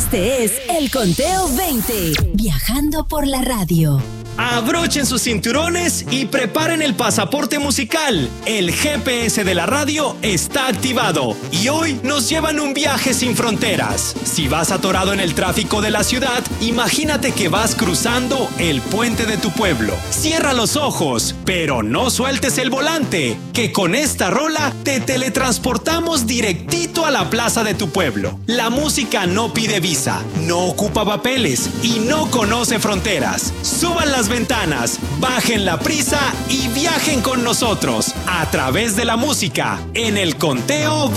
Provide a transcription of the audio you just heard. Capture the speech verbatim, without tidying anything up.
Este es el Conteo veinte, viajando por la radio. Abrochen sus cinturones y preparen el pasaporte musical. El G P S de la radio está activado y hoy nos llevan un viaje sin fronteras. Si vas atorado en el tráfico de la ciudad, imagínate que vas cruzando el puente de tu pueblo. Cierra los ojos, pero no sueltes el volante, que con esta rola te teletransportamos directito a la plaza de tu pueblo. La música no pide visa, no ocupa papeles y no conoce fronteras. Suban las ventanas, bajen la prisa y viajen con nosotros a través de la música en el Conteo